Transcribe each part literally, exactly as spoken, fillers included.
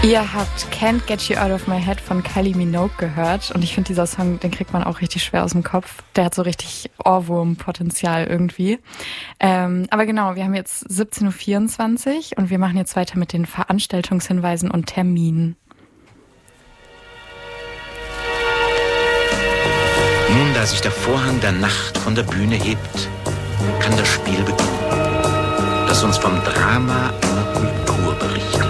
Ihr habt Can't Get You Out of My Head von Kylie Minogue gehört und ich finde, dieser Song, den kriegt man auch richtig schwer aus dem Kopf. Der hat so richtig Ohrwurm-Potenzial irgendwie. Ähm, aber genau, wir haben jetzt siebzehn Uhr vierundzwanzig und wir machen jetzt weiter mit den Veranstaltungshinweisen und Terminen. Nun, da sich der Vorhang der Nacht von der Bühne hebt, kann das Spiel beginnen, das uns vom Drama einer Kultur berichtet.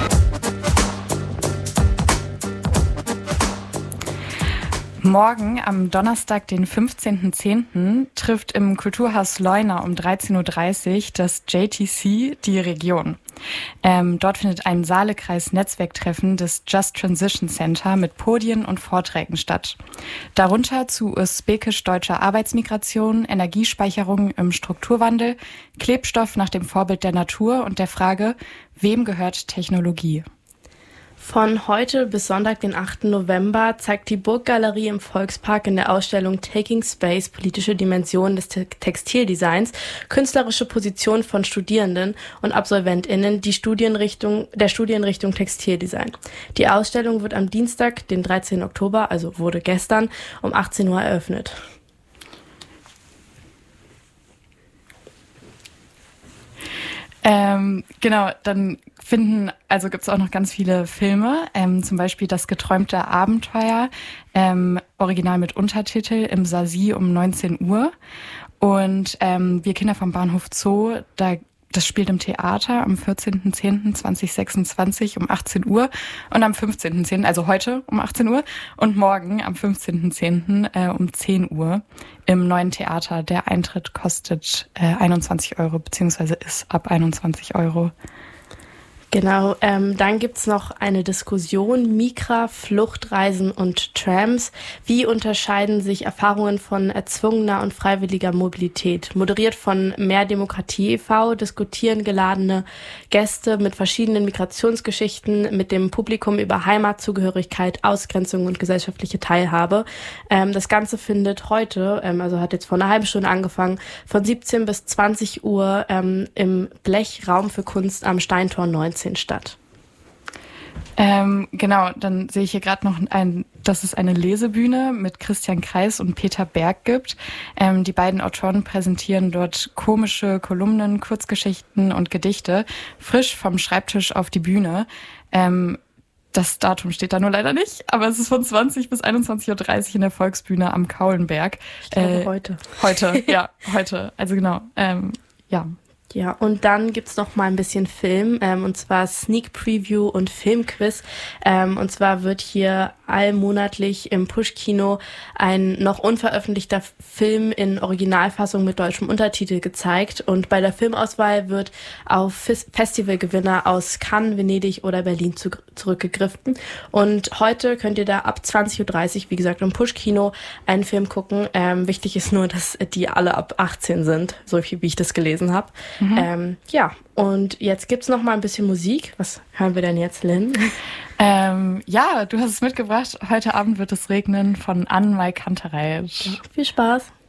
Morgen, am Donnerstag, den fünfzehnten zehnten, trifft im Kulturhaus Leuna um dreizehn Uhr dreißig das J T C die Region. Ähm, dort findet ein Saalekreis-Netzwerktreffen des Just Transition Center mit Podien und Vorträgen statt. Darunter zu usbekisch-deutscher Arbeitsmigration, Energiespeicherung im Strukturwandel, Klebstoff nach dem Vorbild der Natur und der Frage, wem gehört Technologie? Von heute bis Sonntag, den achten November, zeigt die Burggalerie im Volkspark in der Ausstellung Taking Space politische Dimensionen des Te- Textildesigns künstlerische Positionen von Studierenden und AbsolventInnen die Studienrichtung, der Studienrichtung Textildesign. Die Ausstellung wird am Dienstag, den dreizehnten Oktober, also wurde gestern, um achtzehn Uhr eröffnet. Ähm, genau, dann finden, also gibt es auch noch ganz viele Filme, ähm, zum Beispiel Das geträumte Abenteuer, ähm, original mit Untertitel im Sasi um neunzehn Uhr. Und ähm, Wir Kinder vom Bahnhof Zoo, da das spielt im Theater am vierzehnten zehnten zweitausendsechsundzwanzig um achtzehn Uhr und am fünfzehnten zehnten, also heute um achtzehn Uhr und morgen am fünfzehnten zehnten äh, um zehn Uhr im Neuen Theater. Der Eintritt kostet äh, einundzwanzig Euro, beziehungsweise ist ab einundzwanzig Euro. Genau, ähm, dann gibt's noch eine Diskussion, Migra, Fluchtreisen und Trams. Wie unterscheiden sich Erfahrungen von erzwungener und freiwilliger Mobilität? Moderiert von Mehr Demokratie e V diskutieren geladene Gäste mit verschiedenen Migrationsgeschichten mit dem Publikum über Heimatzugehörigkeit, Ausgrenzung und gesellschaftliche Teilhabe. Ähm, das Ganze findet heute, ähm, also hat jetzt vor einer halben Stunde angefangen, von siebzehn bis zwanzig Uhr ähm, im Blech Raum für Kunst am Steintor neunzehn statt. Ähm, genau, dann sehe ich hier gerade noch, ein, dass es eine Lesebühne mit Christian Kreis und Peter Berg gibt. Ähm, die beiden Autoren präsentieren dort komische Kolumnen, Kurzgeschichten und Gedichte, frisch vom Schreibtisch auf die Bühne. Ähm, das Datum steht da nur leider nicht, aber es ist von zwanzig bis einundzwanzig Uhr dreißig in der Volksbühne am Kaulenberg. Ich glaube äh, heute. Heute, ja, heute. Also genau, ähm, ja. Ja, und dann gibt's noch mal ein bisschen Film, ähm, und zwar Sneak Preview und Filmquiz. Ähm, und zwar wird hier allmonatlich im Push-Kino ein noch unveröffentlichter Film in Originalfassung mit deutschem Untertitel gezeigt. Und bei der Filmauswahl wird auf Fis- Festivalgewinner aus Cannes, Venedig oder Berlin zu- zurückgegriffen. Und heute könnt ihr da ab zwanzig Uhr dreißig, wie gesagt, im Push-Kino einen Film gucken. Ähm, wichtig ist nur, dass die alle ab achtzehn sind, so viel wie ich das gelesen habe. Mhm. Ähm, ja, und jetzt gibt's noch mal ein bisschen Musik. Was hören wir denn jetzt, Lynn? Ähm, ja, du hast es mitgebracht. Heute Abend wird es regnen von Anne Mai Kantereit. Ja, viel Spaß.